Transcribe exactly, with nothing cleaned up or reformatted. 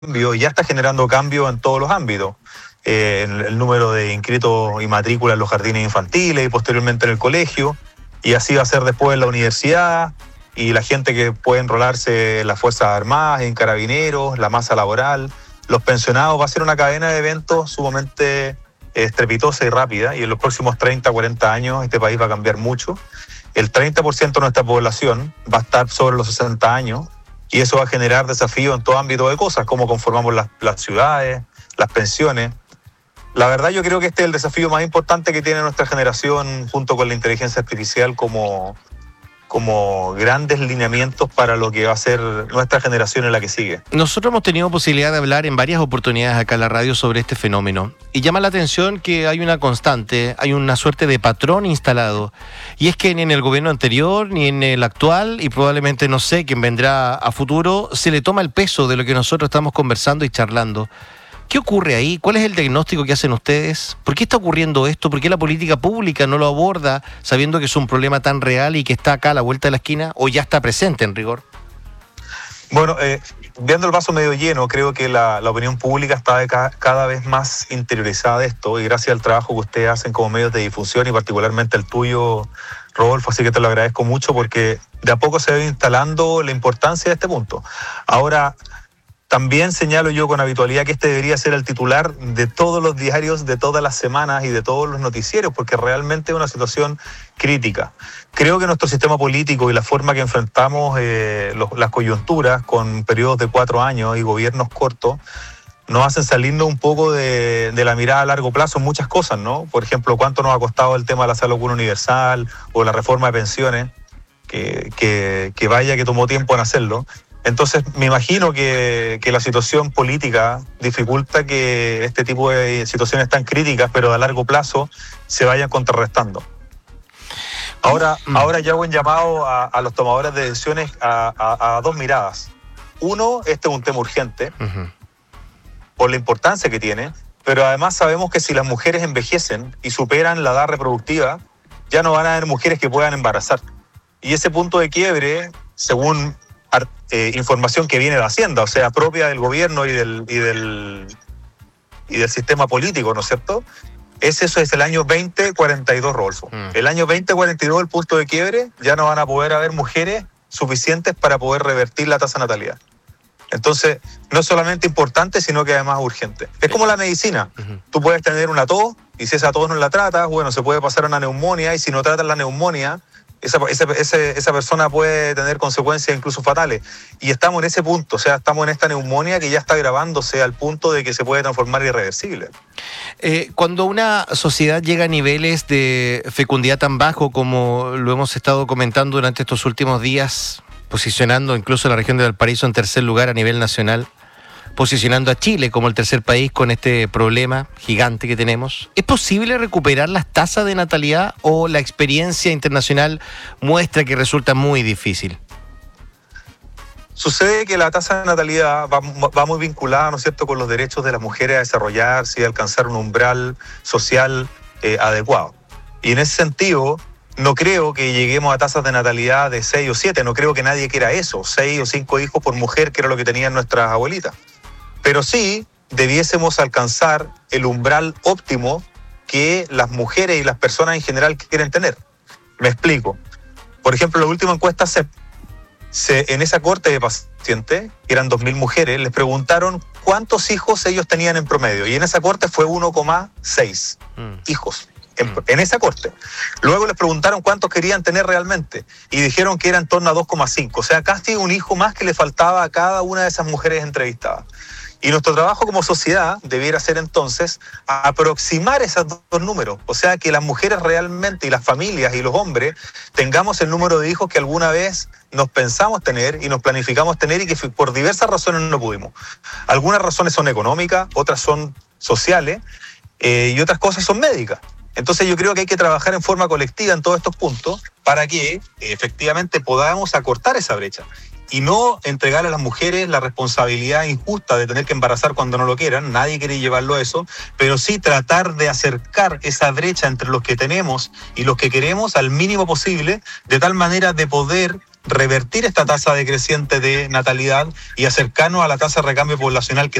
cambio, y ya está generando cambio en todos los ámbitos. Eh, el, el número de inscritos y matrículas en los jardines infantiles y posteriormente en el colegio, y así va a ser después en la universidad, y la gente que puede enrolarse en las Fuerzas Armadas, en Carabineros, la masa laboral, los pensionados. Va a ser una cadena de eventos sumamente estrepitosa y rápida, y en los próximos treinta, cuarenta años este país va a cambiar mucho. El treinta por ciento de nuestra población va a estar sobre los sesenta años, y eso va a generar desafíos en todo ámbito de cosas, cómo conformamos las, las ciudades, las pensiones. La verdad, yo creo que este es el desafío más importante que tiene nuestra generación, junto con la inteligencia artificial, como, como grandes lineamientos para lo que va a ser nuestra generación en la que sigue. Nosotros hemos tenido posibilidad de hablar en varias oportunidades acá en la radio sobre este fenómeno, y llama la atención que hay una constante, hay una suerte de patrón instalado, y es que ni en el gobierno anterior, ni en el actual, y probablemente no sé quién vendrá a futuro, se le toma el peso de lo que nosotros estamos conversando y charlando. ¿Qué ocurre ahí? ¿Cuál es el diagnóstico que hacen ustedes? ¿Por qué está ocurriendo esto? ¿Por qué la política pública no lo aborda sabiendo que es un problema tan real y que está acá a la vuelta de la esquina, o ya está presente en rigor? Bueno, eh, viendo el vaso medio lleno, creo que la, la opinión pública está cada, cada vez más interiorizada de esto, y gracias al trabajo que ustedes hacen como medios de difusión, y particularmente el tuyo, Rodolfo, así que te lo agradezco mucho, porque de a poco se va instalando la importancia de este punto. Ahora, también señalo yo con habitualidad que este debería ser el titular de todos los diarios, de todas las semanas y de todos los noticieros, porque realmente es una situación crítica. Creo que nuestro sistema político y la forma que enfrentamos eh, los, las coyunturas con periodos de cuatro años y gobiernos cortos nos hacen salirnos un poco de, de la mirada a largo plazo en muchas cosas, ¿no? Por ejemplo, cuánto nos ha costado el tema de la salud universal o la reforma de pensiones, que, que, que vaya que tomó tiempo en hacerlo. Entonces, me imagino que, que la situación política dificulta que este tipo de situaciones tan críticas, pero a largo plazo, se vayan contrarrestando. Ahora, mm. ahora ya hago un llamado a, a los tomadores de decisiones a, a, a dos miradas. Uno, este es un tema urgente, uh-huh. por la importancia que tiene, pero además sabemos que si las mujeres envejecen y superan la edad reproductiva, ya no van a haber mujeres que puedan embarazar. Y ese punto de quiebre, según Eh, información que viene de Hacienda, o sea, propia del gobierno y del, y del, y del sistema político, ¿no es cierto? Es eso, es el año veinte cuarenta y dos, Rodolfo. Mm. El año veinte cuarenta y dos, el punto de quiebre, ya no van a poder haber mujeres suficientes para poder revertir la tasa de natalidad. Entonces, no es solamente importante, sino que además es urgente. Es como la medicina. Uh-huh. Tú puedes tener una tos, y si esa tos no la tratas, bueno, se puede pasar a una neumonía, y si no tratas la neumonía, Esa, esa, esa persona puede tener consecuencias incluso fatales. Y estamos en ese punto, o sea, estamos en esta neumonía que ya está agravándose al punto de que se puede transformar irreversible. Eh, cuando una sociedad llega a niveles de fecundidad tan bajo como lo hemos estado comentando durante estos últimos días, posicionando incluso a la región de Valparaíso en tercer lugar a nivel nacional, posicionando a Chile como el tercer país con este problema gigante que tenemos, ¿es posible recuperar las tasas de natalidad o la experiencia internacional muestra que resulta muy difícil? Sucede que la tasa de natalidad va, va muy vinculada, ¿no es cierto?, con los derechos de las mujeres a desarrollarse y a alcanzar un umbral social eh, adecuado. Y en ese sentido, no creo que lleguemos a tasas de natalidad de seis o siete, no creo que nadie quiera eso, seis o cinco hijos por mujer, que era lo que tenían nuestras abuelitas. Pero sí debiésemos alcanzar el umbral óptimo que las mujeres y las personas en general quieren tener. Me explico. Por ejemplo, la última encuesta C E P, se, en esa corte de pacientes, que eran dos mil mujeres, les preguntaron cuántos hijos ellos tenían en promedio. Y en esa corte fue uno coma seis mm. hijos. En, en esa corte. Luego les preguntaron cuántos querían tener realmente y dijeron que era en torno a dos coma cinco. O sea, casi un hijo más que le faltaba a cada una de esas mujeres entrevistadas. Y nuestro trabajo como sociedad debiera ser entonces aproximar esos dos números. O sea, que las mujeres realmente, y las familias y los hombres, tengamos el número de hijos que alguna vez nos pensamos tener y nos planificamos tener y que por diversas razones no pudimos. Algunas razones son económicas, otras son sociales eh, y otras cosas son médicas. Entonces yo creo que hay que trabajar en forma colectiva en todos estos puntos para que efectivamente podamos acortar esa brecha. y no entregar a las mujeres la responsabilidad injusta de tener que embarazar cuando no lo quieran, nadie quiere llevarlo a eso, pero sí tratar de acercar esa brecha entre los que tenemos y los que queremos al mínimo posible, de tal manera de poder revertir esta tasa decreciente de natalidad y acercarnos a la tasa de recambio poblacional que